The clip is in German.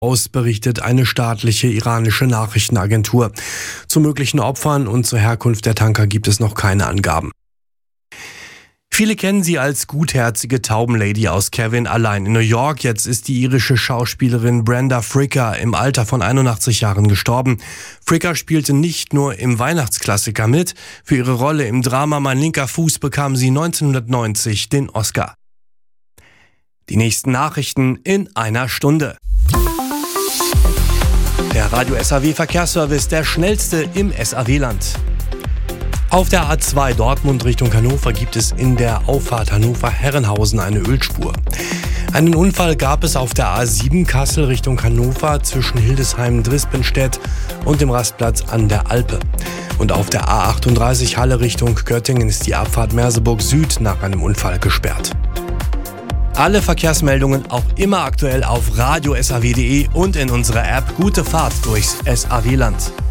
berichtet eine staatliche iranische Nachrichtenagentur. Zu möglichen Opfern und zur Herkunft der Tanker gibt es noch keine Angaben. Viele kennen sie als gutherzige Taubenlady aus Kevin allein in New York. Jetzt ist die irische Schauspielerin Brenda Fricker im Alter von 81 Jahren gestorben. Fricker spielte nicht nur im Weihnachtsklassiker mit. Für ihre Rolle im Drama Mein linker Fuß bekam sie 1990 den Oscar. Die nächsten Nachrichten in einer Stunde. Der Radio SAW Verkehrsservice, der schnellste im SAW-Land. Auf der A2 Dortmund Richtung Hannover gibt es in der Auffahrt Hannover-Herrenhausen eine Ölspur. Einen Unfall gab es auf der A7 Kassel Richtung Hannover zwischen Hildesheim-Drispenstedt und dem Rastplatz an der Alpe. Und auf der A38 Halle Richtung Göttingen ist die Abfahrt Merseburg Süd nach einem Unfall gesperrt. Alle Verkehrsmeldungen auch immer aktuell auf radiosaw.de und in unserer App Gute Fahrt durchs SAW-Land.